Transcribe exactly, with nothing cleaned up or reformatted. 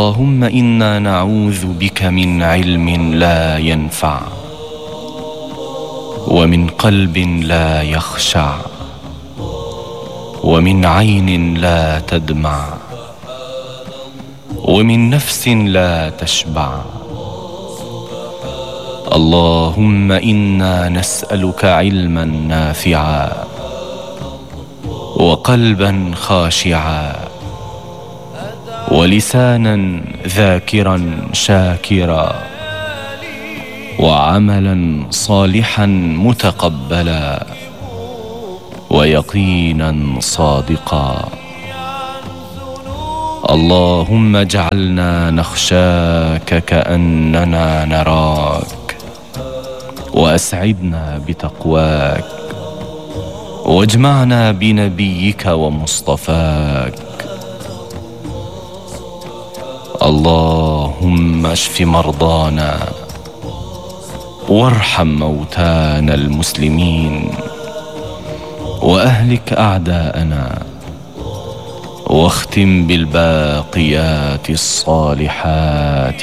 اللهم إنا نعوذ بك من علم لا ينفع، ومن قلب لا يخشع، ومن عين لا تدمع، ومن نفس لا تشبع. اللهم إنا نسألك علما نافعا، وقلبا خاشعا، ولسانا ذاكرا شاكرا، وعملا صالحا متقبلا، ويقينا صادقا. اللهم اجعلنا نخشاك كأننا نراك، وأسعدنا بتقواك، واجمعنا بنبيك ومصطفاك. اللهم اشف مرضانا، وارحم موتانا المسلمين، وأهلك أعداءنا، واختم بالباقيات الصالحات